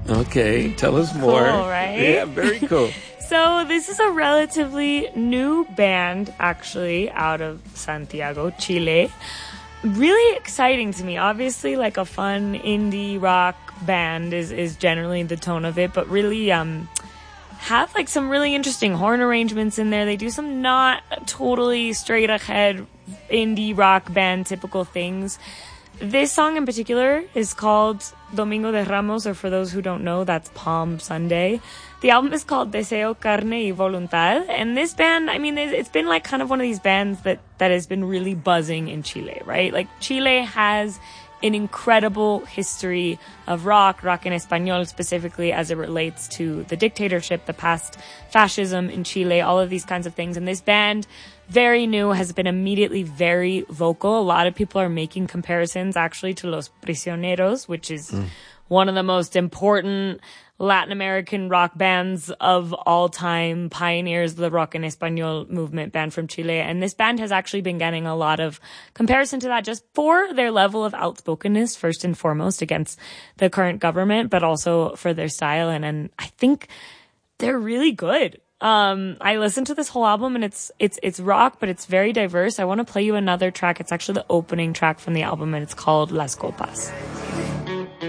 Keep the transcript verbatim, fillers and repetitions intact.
Okay, tell us more. Cool, right? Yeah, very cool. So this is a relatively new band, actually, out of Santiago, Chile. Really exciting to me. Obviously, like a fun indie rock band is, is generally the tone of it, but really um, have like some really interesting horn arrangements in there. They do some not totally straight ahead indie rock band typical things. This song in particular is called Domingo de Ramos, or for those who don't know, that's Palm Sunday. The album is called Deseo, Carne y Voluntad. And this band, I mean, it's been like kind of one of these bands that, that has been really buzzing in Chile, right? Like Chile has an incredible history of rock, rock en español specifically as it relates to the dictatorship, the past fascism in Chile, all of these kinds of things. And this band, very new, has been immediately very vocal. A lot of people are making comparisons actually to Los Prisioneros, which is mm. one of the most important Latin American rock bands of all time, pioneers of the rock en español movement, band from Chile. And this band has actually been getting a lot of comparison to that just for their level of outspokenness, first and foremost, against the current government, but also for their style. And, and I think they're really good. Um, I listened to this whole album and it's, it's, it's rock, but it's very diverse. I want to play you another track. It's actually the opening track from the album and it's called Las Copas.